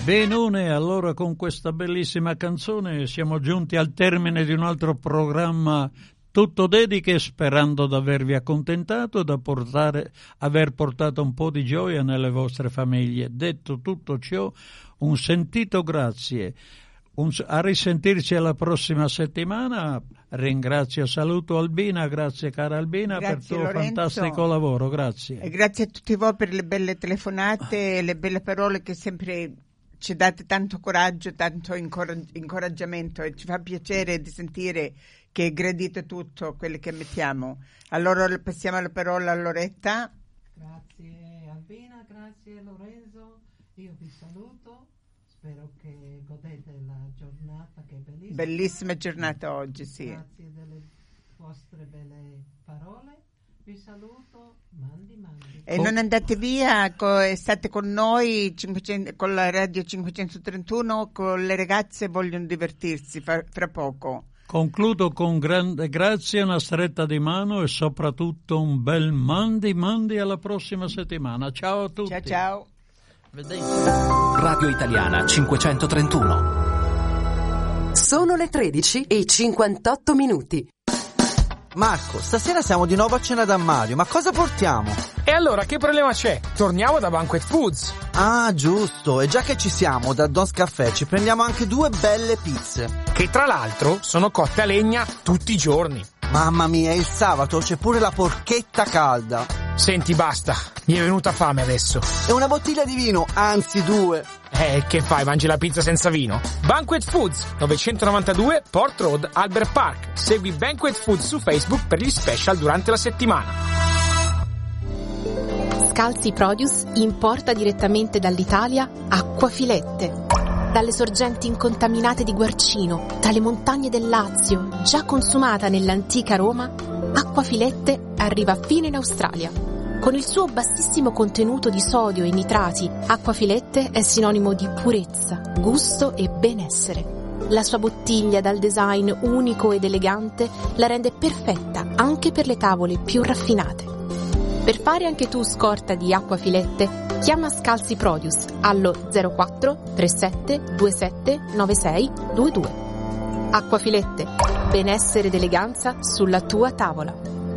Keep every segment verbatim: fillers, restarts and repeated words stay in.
Benone, allora con questa bellissima canzone siamo giunti al termine di un altro programma tutto dediche, sperando di avervi accontentato, da portare, aver portato un po' di gioia nelle vostre famiglie. Detto tutto ciò, un sentito grazie. Un, a risentirci alla prossima settimana. Ringrazio e saluto Albina, grazie cara Albina, grazie, per il tuo Lorenzo. Fantastico lavoro, grazie. E grazie a tutti voi per le belle telefonate e le belle parole che sempre ci date tanto coraggio, tanto incoragg- incoraggiamento, e ci fa piacere di sentire che gradite tutto quello che mettiamo. Allora passiamo la parola a Loretta. Grazie Albina, grazie Lorenzo, io vi saluto. Spero che godete la giornata, che è bellissima. Bellissima giornata oggi, sì. Grazie delle vostre belle parole. Vi saluto, mandi mandi. E oh. non andate via, co- state con noi cinquecento, con la radio cinquecentotrentuno, con le ragazze vogliono divertirsi fra, fra poco. Concludo con grande grazie, una stretta di mano e soprattutto un bel mandi mandi alla prossima settimana. Ciao a tutti. Ciao ciao. Radio Italiana cinquecentotrentuno. Sono le tredici e cinquantotto minuti. Marco, stasera siamo di nuovo a cena da Mario, ma cosa portiamo? E allora che problema c'è? Torniamo da Banquet Foods. Ah, giusto, e già che ci siamo, da Don's Caffè ci prendiamo anche due belle pizze. Che tra l'altro sono cotte a legna tutti i giorni. Mamma mia, il sabato c'è pure la porchetta calda. Senti, basta, mi è venuta fame adesso. E una bottiglia di vino, anzi due. Eh, che fai, mangi la pizza senza vino? Banquet Foods, novecentonovantadue Port Road, Albert Park. Segui Banquet Foods su Facebook per gli special durante la settimana. Scalzi Produce importa direttamente dall'Italia acquafilette. Dalle sorgenti incontaminate di Guarcino, dalle montagne del Lazio, già consumata nell'antica Roma, Acquafilette arriva fino in Australia. Con il suo bassissimo contenuto di sodio e nitrati, Acquafilette è sinonimo di purezza, gusto e benessere. La sua bottiglia dal design unico ed elegante la rende perfetta anche per le tavole più raffinate. Per fare anche tu scorta di Acquafilette, chiama Scalzi Produce allo zero quattro trentasette ventisette novantasei ventidue. Acquafilette, benessere ed eleganza sulla tua tavola.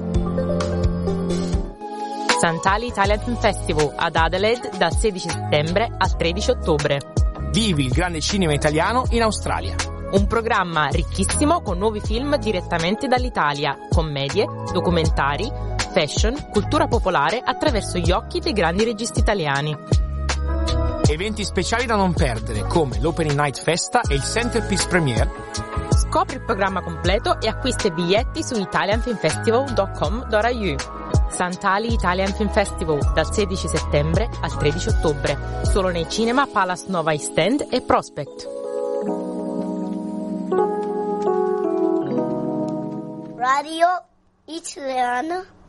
Sant'Ali Italian Film Festival ad Adelaide dal sedici settembre al tredici ottobre. Vivi il grande cinema italiano in Australia. Un programma ricchissimo con nuovi film direttamente dall'Italia, commedie, documentari, fashion, cultura popolare attraverso gli occhi dei grandi registi italiani. Eventi speciali da non perdere come l'Opening Night Festa e il Centerpiece Premiere. Scopri il programma completo e acquista i biglietti su italian film festival dot com dot a u. Sant'Ali Italian Film Festival dal sedici settembre al tredici ottobre, solo nei cinema Palace Nova East End e Prospect. Radio Italiana